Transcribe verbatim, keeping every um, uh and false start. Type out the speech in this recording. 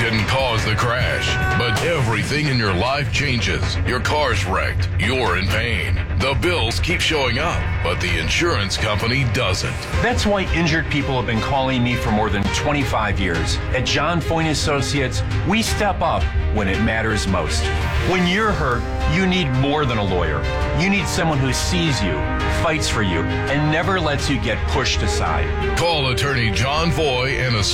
didn't cause the crash, but everything in your life changes. Your car's wrecked. You're in pain. The bills keep showing up, but the insurance company doesn't. That's why injured people have been calling me for more than twenty-five years. At John Foyne Associates, we step up when it matters most. When you're hurt, you need more than a lawyer. You need someone who sees you, fights for you, and never lets you get pushed aside. Call attorney John Foy and